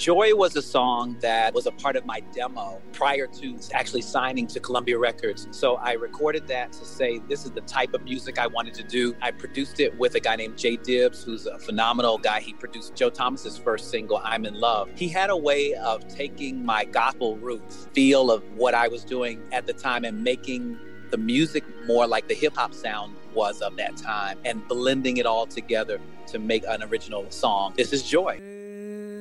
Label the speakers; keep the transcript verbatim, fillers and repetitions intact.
Speaker 1: Joy was a song that was a part of my demo prior to actually signing to Columbia Records. So I recorded that to say, this is the type of music I wanted to do. I produced it with a guy named Jay Dibbs, who's a phenomenal guy. He produced Joe Thomas's first single, I'm in Love. He had a way of taking my gospel roots, feel of what I was doing at the time, and making the music more like the hip hop sound was of that time, and blending it all together to make an original song. This is Joy.